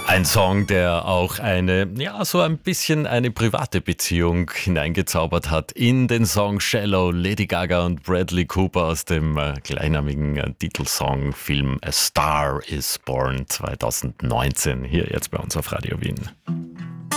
Ein Song, der auch so ein bisschen eine private Beziehung hineingezaubert hat in den Song Shallow, Lady Gaga und Bradley Cooper aus dem gleichnamigen Titelsongfilm A Star is Born 2019. Hier jetzt bei uns auf Radio Wien.